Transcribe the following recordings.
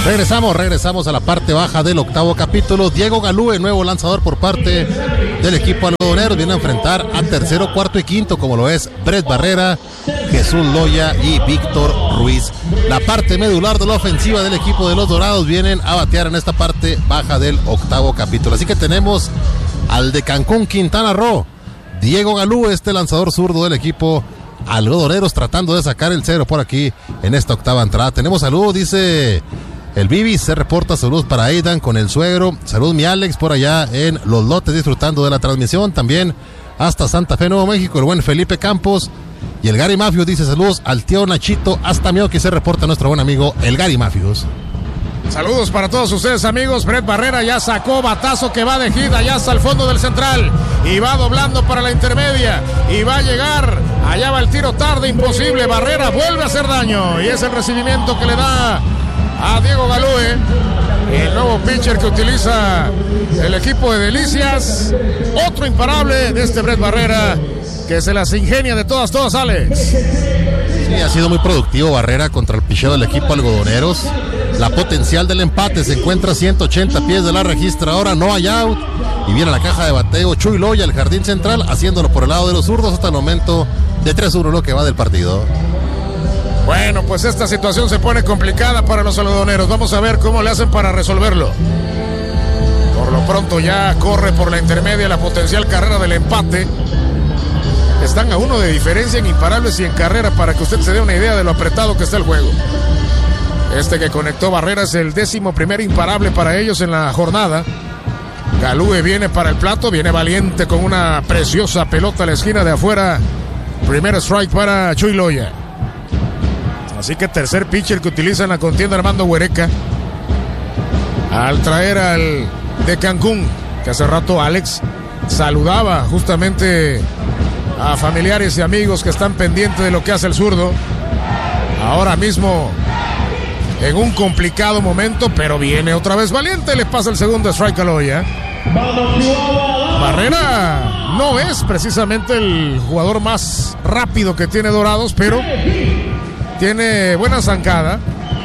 Regresamos a la parte baja del octavo capítulo. Diego Galúe, nuevo lanzador por parte del equipo algodonero, viene a enfrentar a tercero, cuarto y quinto, como lo es Brett Barrera, Jesús Loya y Víctor Ruiz. La parte medular de la ofensiva del equipo de los Dorados vienen a batear en esta parte baja del octavo capítulo. Así que tenemos al de Cancún, Quintana Roo, Diego Galúe, este lanzador zurdo del equipo algodoneros, tratando de sacar el cero por aquí en esta octava entrada. Tenemos salud, dice el Bibi, se reporta salud para Aidan con el suegro. Salud mi Alex por allá en Los Lotes disfrutando de la transmisión. También hasta Santa Fe, Nuevo México, el buen Felipe Campos. Y el Gary Mafios dice saludos al tío Nachito hasta Mioqui, se reporta nuestro buen amigo el Gary Mafios. Saludos para todos ustedes, amigos. Brett Barrera ya sacó batazo que va de gira ya hasta el fondo del central y va doblando para la intermedia y va a llegar. Allá va el tiro tarde, imposible. Barrera vuelve a hacer daño y es el recibimiento que le da a Diego Galúe, el nuevo pitcher que utiliza el equipo de Delicias. Otro imparable de este Brett Barrera que se las ingenia de todas, Alex. Sí, ha sido muy productivo Barrera contra el picheo del equipo algodoneros. La potencial del empate se encuentra a 180 pies de la registradora, no hay out. Y viene la caja de bateo Chuy Loya, el jardín central, haciéndolo por el lado de los zurdos hasta el momento de 3-1 lo que va del partido. Bueno, pues esta situación se pone complicada para los algodoneros. Vamos a ver cómo le hacen para resolverlo. Por lo pronto ya corre por la intermedia la potencial carrera del empate. Están a uno de diferencia en imparables y en carrera para que usted se dé una idea de lo apretado que está el juego. Este que conectó Barrera es el 11º imparable para ellos en la jornada. Galúe viene para el plato, viene valiente con una preciosa pelota a la esquina de afuera. Primer strike para Chuy Loya. Así que tercer pitcher que utiliza en la contienda Armando Huereca. Al traer al de Cancún, que hace rato Alex saludaba justamente a familiares y amigos que están pendientes de lo que hace el zurdo. Ahora mismo en un complicado momento, pero viene otra vez valiente, le pasa el segundo strike a Loya. Barrera no es precisamente el jugador más rápido que tiene Dorados, pero tiene buena zancada,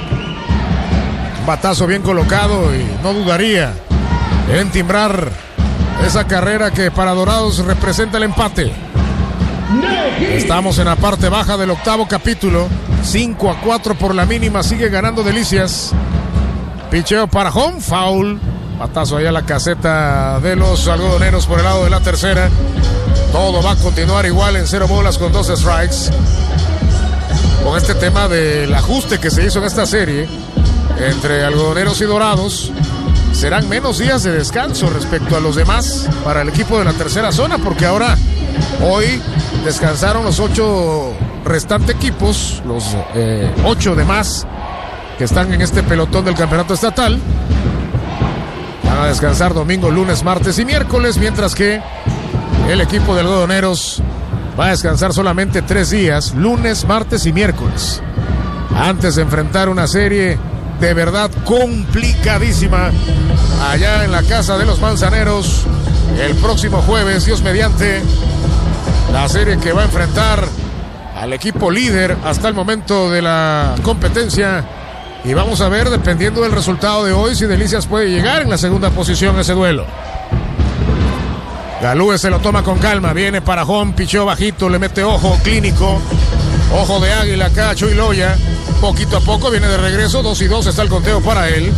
batazo bien colocado y no dudaría en timbrar esa carrera que para Dorados representa el empate. Estamos en la parte baja del octavo capítulo, 5-4 por la mínima, sigue ganando Delicias. Picheo para home, foul, batazo allá a la caseta de los algodoneros por el lado de la tercera. Todo va a continuar igual en 0 bolas con 2 strikes. Con este tema del ajuste que se hizo en esta serie entre algodoneros y Dorados, serán menos días de descanso respecto a los demás para el equipo de la tercera zona, porque ahora, hoy, descansaron los 8 restantes equipos, los 8 demás que están en este pelotón del campeonato estatal. Van a descansar domingo, lunes, martes y miércoles, mientras que el equipo de algodoneros va a descansar solamente 3 días, lunes, martes y miércoles, antes de enfrentar una serie de verdad complicadísima allá en la casa de los Manzaneros el próximo jueves, Dios mediante. La serie que va a enfrentar al equipo líder hasta el momento de la competencia. Y vamos a ver, dependiendo del resultado de hoy, si Delicias puede llegar en la segunda posición a ese duelo. Galúe se lo toma con calma, viene para home, pichó bajito, le mete ojo clínico, ojo de águila acá, Chuy Loya. Poquito a poco viene de regreso, 2-2 está el conteo para él.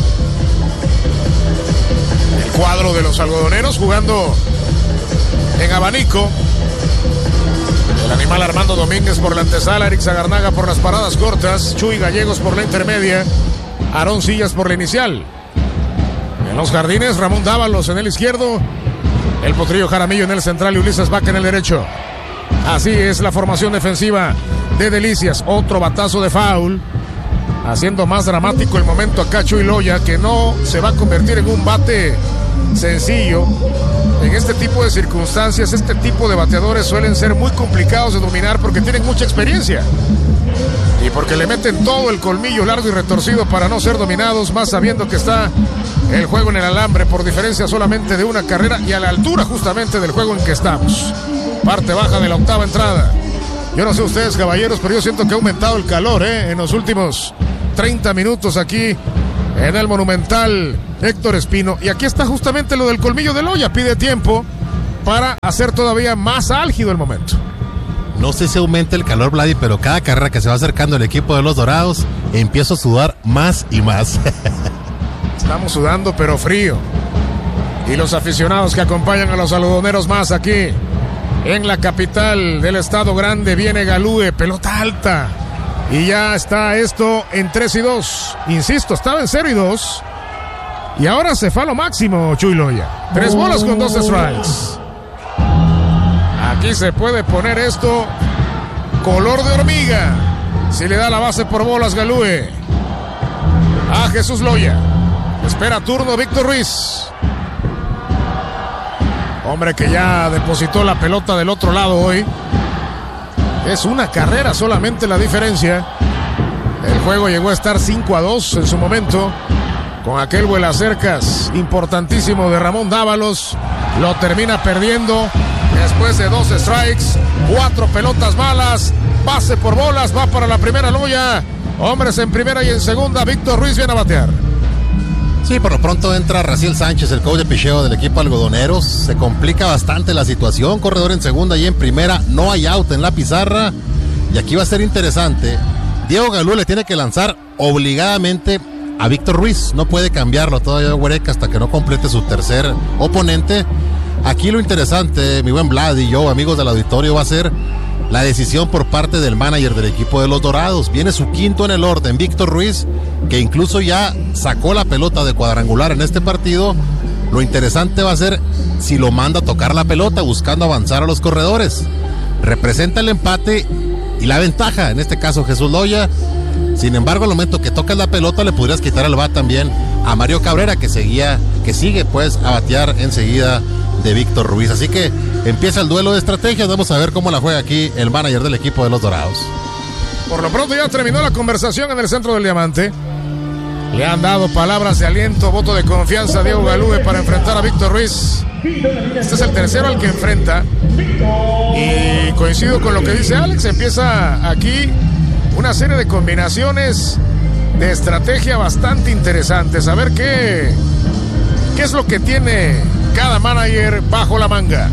El cuadro de los algodoneros jugando en abanico. El animal Armando Domínguez por la antesala, Eric Zagarnaga por las paradas cortas, Chuy Gallegos por la intermedia, Aarón Sillas por la inicial. En los jardines, Ramón Dávalos en el izquierdo, el Potrillo Jaramillo en el central y Ulises Vaca en el derecho. Así es la formación defensiva de Delicias. Otro batazo de foul, haciendo más dramático el momento acá Chuy Loya, que no se va a convertir en un bate sencillo. En este tipo de circunstancias, este tipo de bateadores suelen ser muy complicados de dominar porque tienen mucha experiencia y porque le meten todo el colmillo largo y retorcido para no ser dominados, más sabiendo que está el juego en el alambre por diferencia solamente de una carrera y a la altura justamente del juego en que estamos. Parte baja de la octava entrada. Yo no sé ustedes, caballeros, pero yo siento que ha aumentado el calor en los últimos 30 minutos aquí en el Monumental Héctor Espino. Y aquí está justamente lo del colmillo de Loya. Pide tiempo para hacer todavía más álgido el momento. No sé si aumenta el calor, Vladi, pero cada carrera que se va acercando el equipo de los Dorados, empiezo a sudar más y más. Estamos sudando, pero frío. Y los aficionados que acompañan a los algodoneros más aquí en la capital del estado grande. Viene Galúe, pelota alta. Y ya está esto en 3-2. Insisto, estaba en 0-2. Y ahora se fue a lo máximo, Chuy Loya. 3 bolas con 2 strikes. Aquí se puede poner esto color de hormiga si le da la base por bolas Galúe a Jesús Loya. Espera turno Víctor Ruiz. Hombre que ya depositó la pelota del otro lado hoy. Es una carrera solamente la diferencia. El juego llegó a estar 5-2 en su momento, con aquel vuelacercas importantísimo de Ramón Dávalos. Lo termina perdiendo después de 2 strikes, 4 pelotas malas, base por bolas, va para la primera Loya. Hombres en primera y en segunda, Víctor Ruiz viene a batear. Sí, por lo pronto entra Raciel Sánchez, el coach de picheo del equipo algodoneros. Se complica bastante la situación, corredor en segunda y en primera, no hay out en la pizarra. Y aquí va a ser interesante. Diego Galúe le tiene que lanzar obligadamente a Víctor Ruiz. No puede cambiarlo todavía Huereca hasta que no complete su tercer oponente. Aquí lo interesante, mi buen Vlad y yo, amigos del auditorio, va a ser la decisión por parte del manager del equipo de los Dorados. Viene su quinto en el orden, Víctor Ruiz, que incluso ya sacó la pelota de cuadrangular en este partido. Lo interesante va a ser si lo manda a tocar la pelota buscando avanzar a los corredores. Representa el empate y la ventaja, en este caso Jesús Loya. Sin embargo, al momento que tocas la pelota le podrías quitar el bat también a Mario Cabrera, que sigue pues a batear enseguida de Víctor Ruiz. Así que empieza el duelo de estrategias. Vamos a ver cómo la juega aquí el manager del equipo de los Dorados. Por lo pronto ya terminó la conversación en el centro del diamante. Le han dado palabras de aliento, voto de confianza a Diego Galúe para enfrentar a Víctor Ruiz. Este es el tercero al que enfrenta. Y coincido con lo que dice Alex. Empieza aquí una serie de combinaciones de estrategia bastante interesantes. A ver qué es lo que tiene cada manager bajo la manga.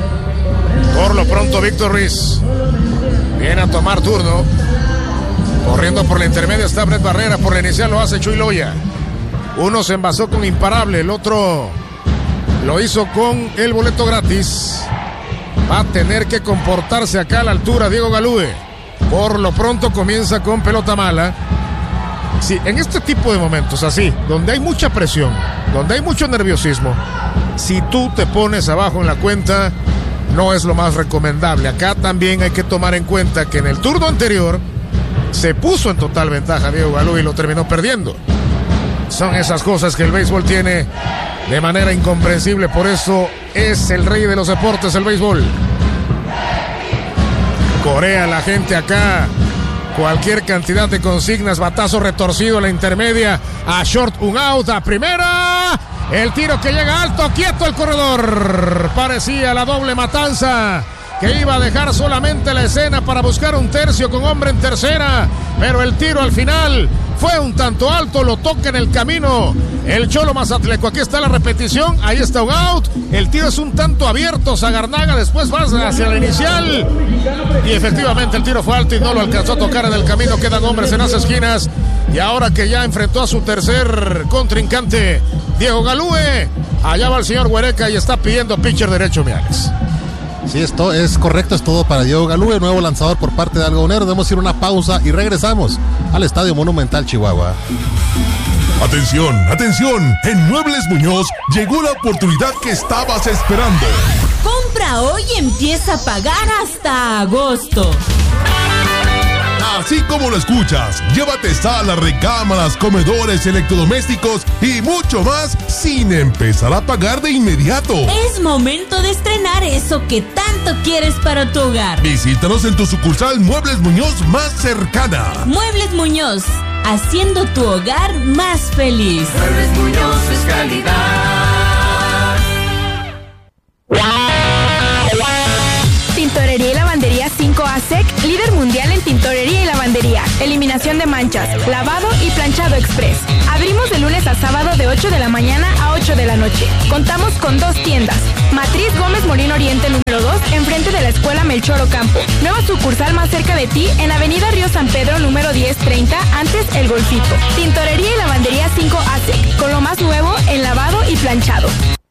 Por lo pronto Víctor Ruiz viene a tomar turno. Corriendo por la intermedia está Brett Barrera. Por la inicial lo hace Chuy Loya. Uno se envasó con imparable, el otro lo hizo con el boleto gratis. Va a tener que comportarse acá a la altura Diego Galúe. Por lo pronto comienza con pelota mala. Sí, en este tipo de momentos así, donde hay mucha presión, donde hay mucho nerviosismo, si tú te pones abajo en la cuenta, no es lo más recomendable. Acá también hay que tomar en cuenta que en el turno anterior se puso en total ventaja Diego Galúe y lo terminó perdiendo. Son esas cosas que el béisbol tiene de manera incomprensible. Por eso es el rey de los deportes, el béisbol. Corea la gente acá. Cualquier cantidad de consignas. Batazo retorcido a la intermedia. A short, un out, a primera. El tiro que llega alto, quieto el corredor. Parecía la doble matanza que iba a dejar solamente la escena para buscar un tercio con hombre en tercera. Pero el tiro al final fue un tanto alto, lo toca en el camino el Cholo Mazatleco. Aquí está la repetición, ahí está un out. El tiro es un tanto abierto, Zagarnaga después va hacia la inicial. Y efectivamente el tiro fue alto y no lo alcanzó a tocar en el camino. Quedan hombres en las esquinas. Y ahora que ya enfrentó a su tercer contrincante, Diego Galúe, allá va el señor Huereca y está pidiendo pitcher derecho, mi Alex. Sí, esto es correcto, es todo para Diego Galúe, nuevo lanzador por parte de Algodoneros. Debemos ir a una pausa y regresamos al Estadio Monumental Chihuahua. Atención, atención, en Muebles Muñoz llegó la oportunidad que estabas esperando. Compra hoy y empieza a pagar hasta agosto. Así como lo escuchas, llévate salas, recámaras, comedores, electrodomésticos y mucho más sin empezar a pagar de inmediato. Es momento de estrenar eso que tanto quieres para tu hogar. Visítanos en tu sucursal Muebles Muñoz más cercana. Muebles Muñoz, haciendo tu hogar más feliz. Muebles Muñoz es calidad. Tintorería y lavandería 5A Sec, líder mundial en tintorería y lavandería. Eliminación eliminación de manchas, lavado y planchado express. Abrimos de lunes a sábado de 8 de la mañana a 8 de la noche. Contamos con 2 tiendas. Matriz Gómez Morín Oriente número 2, enfrente de la Escuela Melchor Ocampo. Nueva sucursal más cerca de ti en Avenida Río San Pedro número 1030, antes El Golfito. Tintorería y lavandería 5 ASEC, con lo más nuevo en lavado y planchado.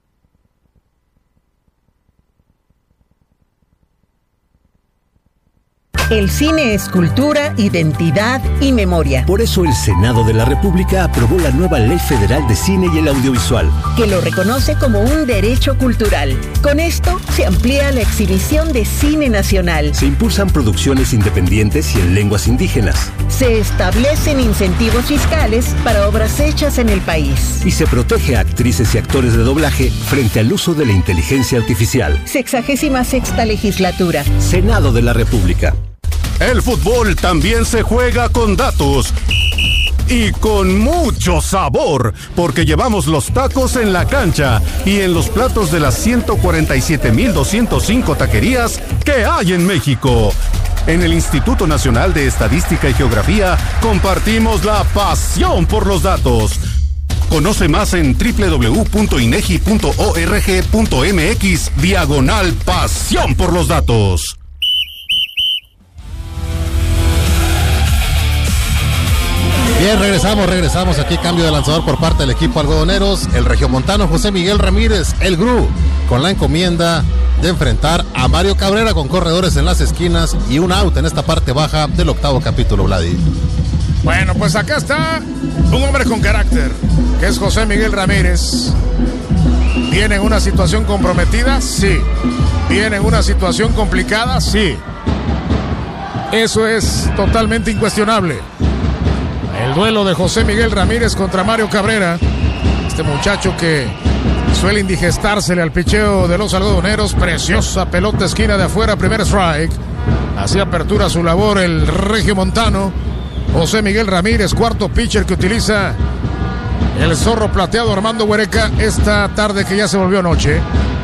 El cine es cultura, identidad y memoria. Por eso el Senado de la República aprobó la nueva Ley Federal de Cine y el Audiovisual, que lo reconoce como un derecho cultural. Con esto se amplía la exhibición de cine nacional. Se impulsan producciones independientes y en lenguas indígenas. Se establecen incentivos fiscales para obras hechas en el país. Y se protege a actrices y actores de doblaje frente al uso de la inteligencia artificial. 66ª legislatura. Senado de la República. El fútbol también se juega con datos y con mucho sabor, porque llevamos los tacos en la cancha y en los platos de las 147,205 taquerías que hay en México. En el Instituto Nacional de Estadística y Geografía compartimos la pasión por los datos. Conoce más en www.inegi.org.mx/pasión por los datos. Bien, regresamos aquí, cambio de lanzador por parte del equipo algodoneros, el regiomontano José Miguel Ramírez, el GRU, con la encomienda de enfrentar a Mario Cabrera con corredores en las esquinas y un out en esta parte baja del 8º capítulo, Vladi. Bueno, pues acá está un hombre con carácter, que es José Miguel Ramírez. ¿Viene en una situación comprometida? Sí. ¿Viene en una situación complicada? Sí. Eso es totalmente incuestionable. El duelo de José Miguel Ramírez contra Mario Cabrera. Este muchacho que suele indigestársele al picheo de los algodoneros. Preciosa pelota esquina de afuera, primer strike. Así apertura su labor el regiomontano José Miguel Ramírez, cuarto pitcher que utiliza el zorro plateado Armando Huereca esta tarde que ya se volvió noche.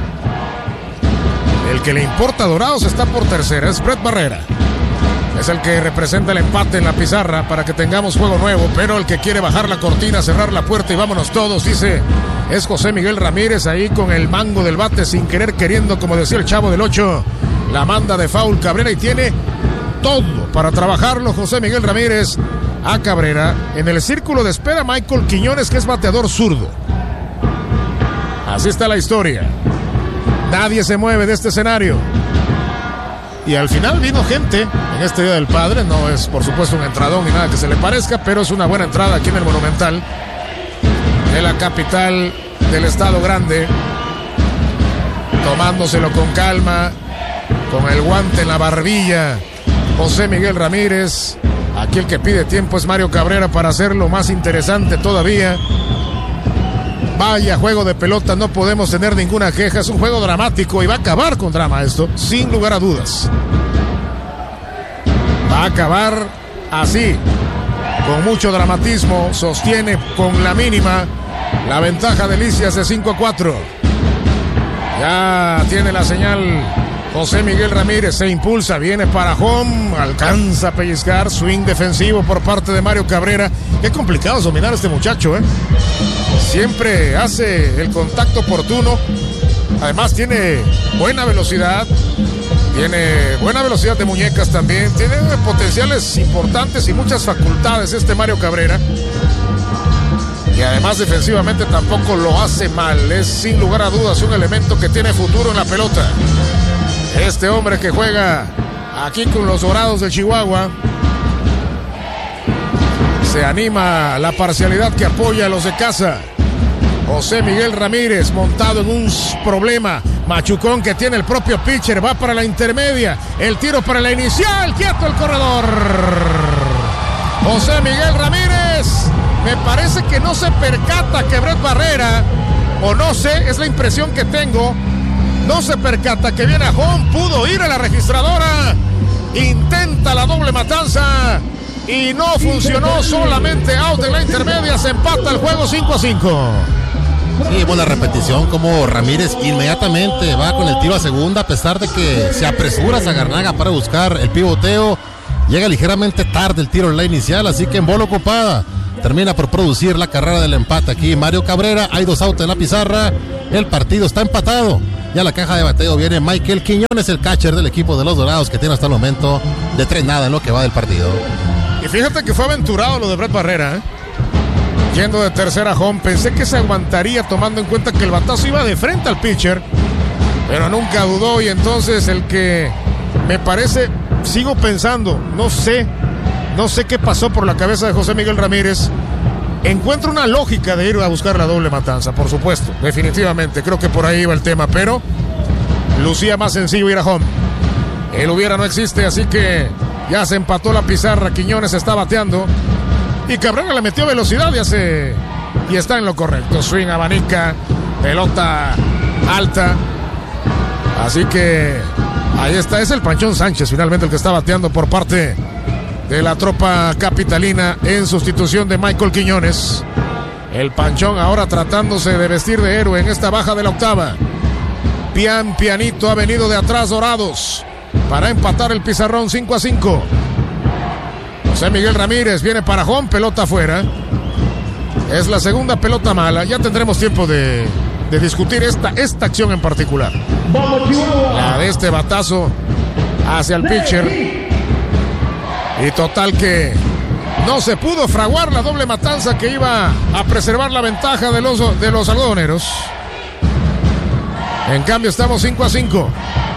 El que le importa a Dorados está por tercera, es Brett Barrera. Es el que representa el empate en la pizarra para que tengamos juego nuevo, pero el que quiere bajar la cortina, cerrar la puerta y vámonos todos, dice, es José Miguel Ramírez ahí con el mango del bate sin querer queriendo, como decía el Chavo del 8, la manda de foul Cabrera y tiene todo para trabajarlo José Miguel Ramírez a Cabrera. En el círculo de espera Michael Quiñones, que es bateador zurdo. Así está la historia. Nadie se mueve de este escenario. Y al final vino gente en este Día del Padre. No es, por supuesto, un entradón ni nada que se le parezca, pero es una buena entrada aquí en el Monumental de la capital del Estado Grande. Tomándoselo con calma, con el guante en la barbilla, José Miguel Ramírez. Aquí el que pide tiempo es Mario Cabrera para hacerlo más interesante todavía. Vaya juego de pelota, no podemos tener ninguna queja. Es un juego dramático y va a acabar con drama esto, sin lugar a dudas. Va a acabar así, con mucho dramatismo. Sostiene con la mínima la ventaja de Licias de 5-4. Ya tiene la señal José Miguel Ramírez, se impulsa, viene para home, alcanza a pellizcar, swing defensivo por parte de Mario Cabrera. Qué complicado es dominar a este muchacho, ¿eh? Siempre hace el contacto oportuno. Además tiene buena velocidad. Tiene buena velocidad de muñecas también. Tiene potenciales importantes y muchas facultades este Mario Cabrera. Y además defensivamente tampoco lo hace mal. Es sin lugar a dudas un elemento que tiene futuro en la pelota. Este hombre que juega aquí con los Dorados de Chihuahua. Se anima la parcialidad que apoya a los de casa. José Miguel Ramírez montado en un problema. Machucón que tiene el propio pitcher. Va para la intermedia. El tiro para la inicial. Quieto el corredor. José Miguel Ramírez. Me parece que no se percata que Brett Barrera, o no sé, es la impresión que tengo, no se percata que viene a home. Pudo ir a la registradora. Intenta la doble matanza. Y no funcionó, solamente out en la intermedia. Se empata el juego 5-5. Sí, buena repetición, como Ramírez inmediatamente va con el tiro a segunda, a pesar de que se apresura Zagarnaga para buscar el pivoteo. llega ligeramente tarde el tiro en la inicial, así que en bola ocupada termina por producir la carrera del empate aquí Mario Cabrera. Hay 2 outs en la pizarra, el partido está empatado. Ya a la caja de bateo viene Michael Quiñones, el catcher del equipo de los Dorados, que tiene hasta el momento de 3-0 en lo que va del partido. Y fíjate que fue aventurado lo de Brett Barrera, yendo de tercera home. Pensé que se aguantaría tomando en cuenta que el batazo iba de frente al pitcher, pero nunca dudó. Y entonces el que me parece, sigo pensando, no sé qué pasó por la cabeza de José Miguel Ramírez. Encuentro una lógica de ir a buscar la doble matanza, por supuesto, definitivamente, creo que por ahí iba el tema, pero lucía más sencillo ir a home. El hubiera no existe, así que ya se empató la pizarra. Quiñones está bateando y Cabrera le metió velocidad y está en lo correcto. Swing, abanica, pelota alta, así que ahí está. Es el Panchón Sánchez finalmente el que está bateando por parte de la tropa capitalina en sustitución de Michael Quiñones. El Panchón ahora tratándose de vestir de héroe en esta baja de la octava. Pianito ha venido de atrás Dorados para empatar el pizarrón 5-5. José Miguel Ramírez viene para home, pelota afuera. Es la segunda pelota mala. Ya tendremos tiempo de discutir esta acción en particular. La de este batazo hacia el pitcher. Y total que no se pudo fraguar la doble matanza que iba a preservar la ventaja de los algodoneros. En cambio estamos 5-5.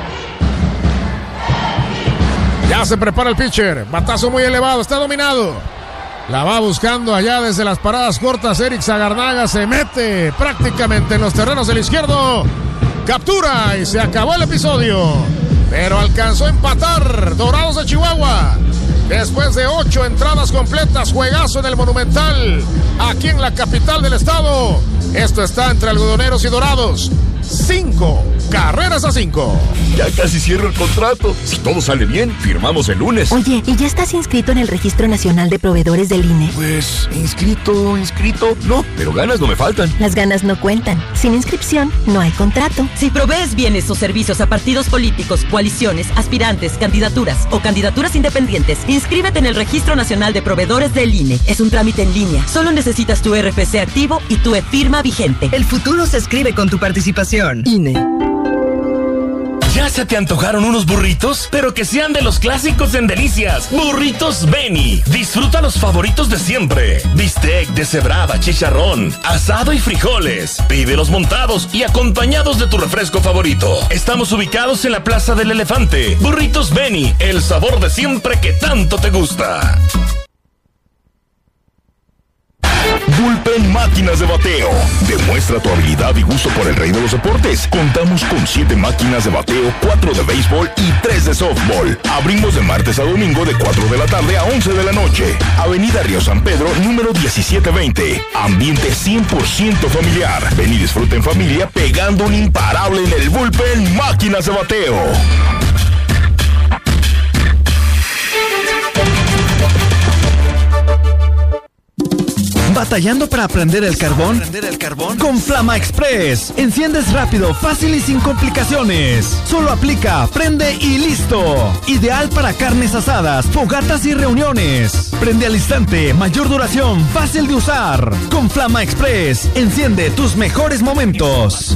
Ya se prepara el pitcher. Batazo muy elevado, está dominado. La va buscando allá desde las paradas cortas. Eric Zagarnaga se mete prácticamente en los terrenos del izquierdo. Captura y se acabó el episodio. Pero alcanzó a empatar Dorados de Chihuahua. Después de 8 entradas completas, juegazo en el Monumental, aquí en la capital del estado. Esto está entre algodoneros y Dorados. 5-5. Ya casi cierro el contrato. Si todo sale bien, firmamos el lunes. Oye, ¿y ya estás inscrito en el Registro Nacional de Proveedores del INE? Pues, inscrito, no, pero ganas no me faltan. Las ganas no cuentan. Sin inscripción, no hay contrato. Si provees bienes o servicios a partidos políticos, coaliciones, aspirantes, candidaturas o candidaturas independientes, inscríbete en el Registro Nacional de Proveedores del INE. Es un trámite en línea. Solo necesitas tu RFC activo y tu e-firma vigente. El futuro se escribe con tu participación. INE. ¿Ya se te antojaron unos burritos? Pero que sean de los clásicos en Delicias. Burritos Beni. Disfruta los favoritos de siempre. Bistec, deshebrada, chicharrón, asado y frijoles. Pídelos montados y acompañados de tu refresco favorito. Estamos ubicados en la Plaza del Elefante. Burritos Beni, el sabor de siempre que tanto te gusta. Bullpen Máquinas de Bateo. Demuestra tu habilidad y gusto por el rey de los deportes. Contamos con 7 máquinas de bateo, 4 de béisbol y 3 de softball. Abrimos de martes a domingo de 4 de la tarde a 11 de la noche. Avenida Río San Pedro, número 1720. Ambiente 100% familiar. Ven y disfruta en familia pegando un imparable en el Bullpen Máquinas de Bateo. ¿Batallando para prender el carbón? Con Flama Express. Enciendes rápido, fácil y sin complicaciones. Solo aplica, prende y listo. Ideal para carnes asadas, fogatas y reuniones. Prende al instante, mayor duración, fácil de usar. Con Flama Express, enciende tus mejores momentos.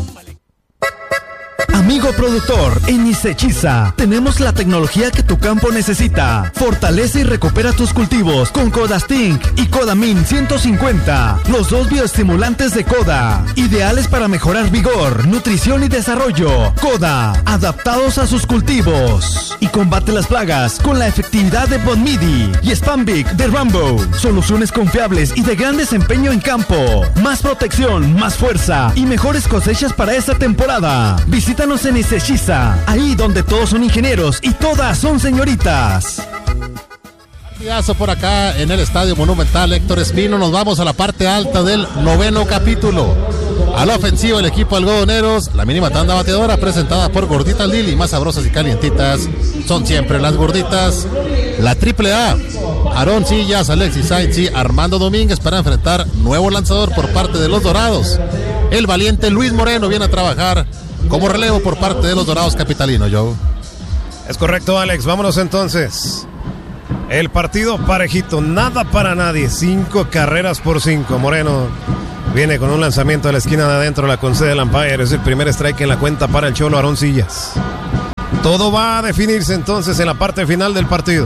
Amigo productor, en Isechiza tenemos la tecnología que tu campo necesita. Fortalece y recupera tus cultivos con Codastink y Codamin 150, los 2 bioestimulantes de Coda, ideales para mejorar vigor, nutrición y desarrollo. Coda, adaptados a sus cultivos. Y combate las plagas con la efectividad de Bonmidi y Spambic de Rambo. Soluciones confiables y de gran desempeño en campo. Más protección, más fuerza y mejores cosechas para esta temporada. Visítanos en Isechiza, ahí donde todos son ingenieros y todas son señoritas. Partidazo por acá en el Estadio Monumental Héctor Espino. Nos vamos a la parte alta del 9º capítulo. A la ofensiva el equipo algodoneros, la mínima tanda bateadora presentada por Gorditas Lili, más sabrosas y calientitas son siempre las gorditas. La AAA, Aarón Sillas, Alexis Sainz y Armando Domínguez para enfrentar nuevo lanzador por parte de los Dorados. El valiente Luis Moreno viene a trabajar como relevo por parte de los Dorados capitalinos, Joe. Es correcto, Alex. Vámonos entonces El partido parejito, nada para nadie. 5 carreras por 5. Moreno viene con un lanzamiento a la esquina de adentro, la concede el umpire. Es el primer strike en la cuenta para el Cholo Aroncillas. Todo va a definirse entonces en la parte final del partido.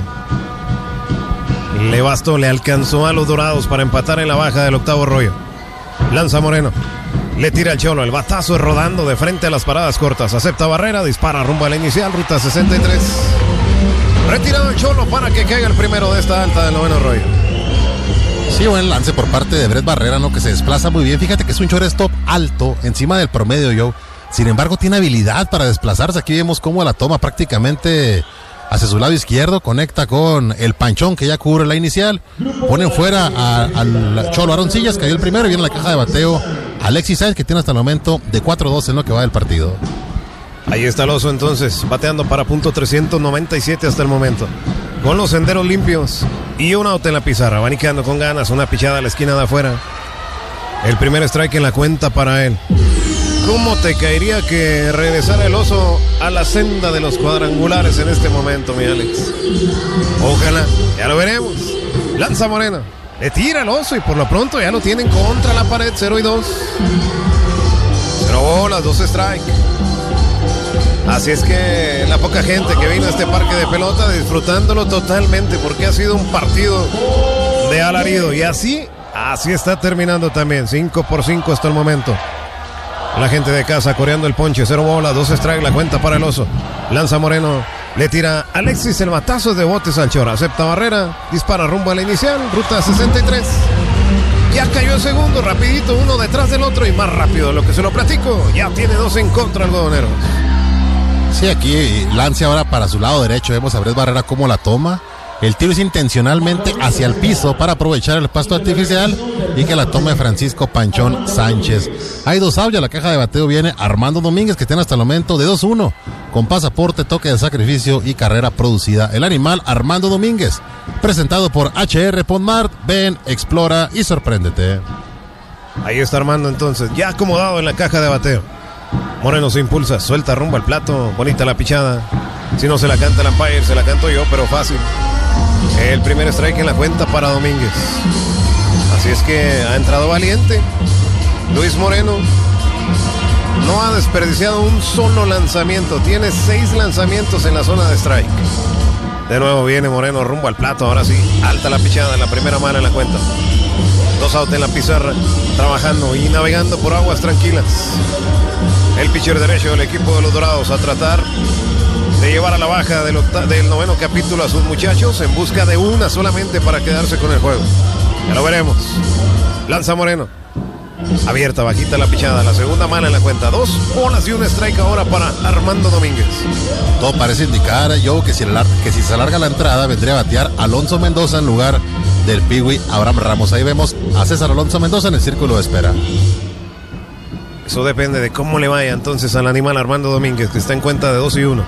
Le bastó, le alcanzó a los Dorados para empatar en la baja del octavo rollo. Lanza Moreno, le tira el Cholo, el batazo es rodando de frente a las paradas cortas. Acepta barrera, dispara rumbo a la inicial, ruta 63. Retirado el Cholo para que caiga el primero de esta alta del noveno rollo. Sí, buen lance por parte de Brett Barrera, ¿no? Que se desplaza muy bien. Fíjate que es un shortstop alto, encima del promedio, Joe. Sin embargo, tiene habilidad para desplazarse. Aquí vemos cómo la toma prácticamente hacia su lado izquierdo, conecta con el Panchón que ya cubre la inicial. Ponen fuera al Cholo Aroncillas, cayó el primero y viene la caja de bateo Alexis Sáenz, que tiene hasta el momento de 4-2 en lo que va del partido. Ahí está el Oso entonces, bateando para punto 397 hasta el momento. Con los senderos limpios y un out en la pizarra, abaniqueando con ganas, una pichada a la esquina de afuera. El primer strike en la cuenta para él. ¿Cómo te caería que regresara el Oso a la senda de los cuadrangulares en este momento, mi Alex? Ojalá, ya lo veremos. Lanza Moreno, le tira el Oso y por lo pronto ya lo tienen contra la pared, 0-2. 0 bolas, 2 strike. Así es que la poca gente que vino a este parque de pelota disfrutándolo totalmente, porque ha sido un partido de alarido. Y así está terminando también, 5-5 hasta el momento. La gente de casa coreando el ponche, 0 bolas, 2 strike, la cuenta para el Oso. Lanza Moreno, le tira Alexis el batazo de botes al Chora. Acepta barrera, dispara rumbo a la inicial, ruta 63. Ya cayó el segundo, rapidito, uno detrás del otro y más rápido de lo que se lo platico. Ya tiene 2 en contra Algodoneros. Sí, aquí lance ahora para su lado derecho. Vemos a Brett Barrera cómo la toma. El tiro es intencionalmente hacia el piso para aprovechar el pasto artificial y que la tome Francisco Panchón Sánchez. Hay 2 outs, la caja de bateo viene Armando Domínguez, que tiene hasta el momento de 2-1, con pasaporte, toque de sacrificio y carrera producida. El animal Armando Domínguez, presentado por HR Ponmart. Ven, explora y sorpréndete. Ahí está Armando entonces, ya acomodado en la caja de bateo. Moreno se impulsa, suelta rumbo al plato, bonita la pichada. Si no se la canta el umpire, se la canto yo, pero fácil. El primer strike en la cuenta para Domínguez. Así es que ha entrado valiente. Luis Moreno no ha desperdiciado un solo lanzamiento. Tiene 6 lanzamientos en la zona de strike. De nuevo viene Moreno rumbo al plato. Ahora sí, alta la pichada en la primera mano en la cuenta. 2 out en la pizarra, trabajando y navegando por aguas tranquilas. El pitcher derecho del equipo de los Dorados a tratar de llevar a la baja del noveno capítulo a sus muchachos en busca de una solamente para quedarse con el juego. Ya lo veremos. Lanza Moreno. Abierta, bajita la pichada, la segunda mala en la cuenta. 2 bolas y un strike ahora para Armando Domínguez. Todo parece indicar, Joe, que si se alarga la entrada vendría a batear Alonso Mendoza en lugar del Piwi Abraham Ramos. Ahí vemos a César Alonso Mendoza en el círculo de espera. Eso depende de cómo le vaya entonces al animal Armando Domínguez, que está en cuenta de 2-1.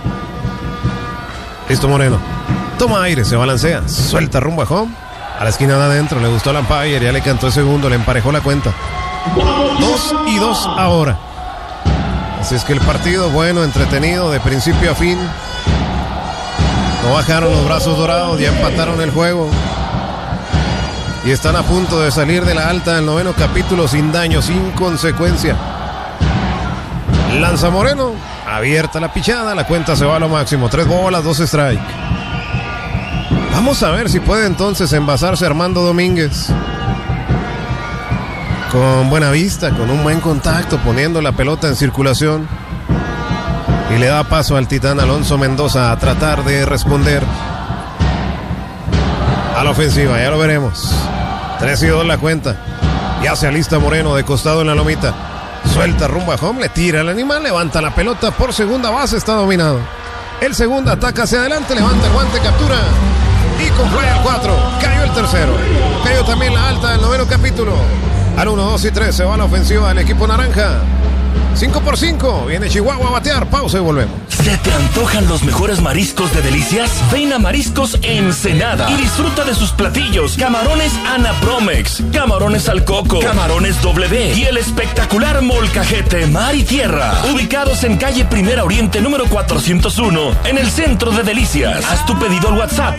Listo Moreno. Toma aire, se balancea, suelta rumbo a home. A la esquina de adentro, le gustó el umpire, ya le cantó el segundo, le emparejó la cuenta. 2-2 ahora. Así es que el partido bueno, entretenido, de principio a fin. No bajaron los brazos Dorados, ya empataron el juego. Y están a punto de salir de la alta del noveno capítulo sin daño, sin consecuencia. Lanza Moreno, abierta la pichada, la cuenta se va a lo máximo. 3 bolas, 2 strike. Vamos a ver si puede entonces envasarse Armando Domínguez. Con buena vista, con un buen contacto, poniendo la pelota en circulación. Y le da paso al titán Alonso Mendoza a tratar de responder a la ofensiva. Ya lo veremos. 3-2 la cuenta. Ya se alista Moreno de costado en la lomita. Suelta rumbo a home, le tira el animal, levanta la pelota por segunda base, está dominado. El segundo ataca hacia adelante, levanta el guante, captura. Y con fly al 4, cayó el tercero. Cayó también la alta del noveno capítulo. Al 1, 2 y 3 se va la ofensiva del equipo naranja. 5x5. Viene Chihuahua a batear. Pausa y volvemos. ¿Se te antojan los mejores mariscos de Delicias? Ven a Mariscos Ensenada y disfruta de sus platillos. Camarones Ana Promex, camarones al coco, camarones W y el espectacular molcajete mar y tierra. Ubicados en calle Primera Oriente número 401, en el centro de Delicias. Haz tu pedido al WhatsApp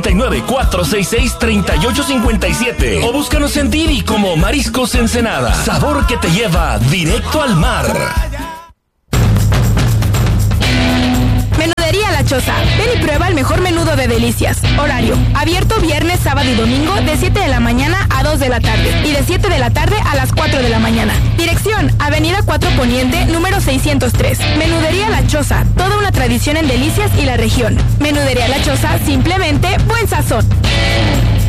639-466-3857 o búscanos en Didi como Mariscos Ensenada. Sabor que te lleva directo al mar. Menudería La Choza. Ven y prueba el mejor menudo de Delicias. Horario: abierto viernes, sábado y domingo de 7 de la mañana a 2 de la tarde y de 7 de la tarde a las 4 de la mañana. Dirección: Avenida 4 Poniente, número 603. Menudería La Choza. Toda una tradición en Delicias y la región. Menudería La Choza, simplemente buen sazón.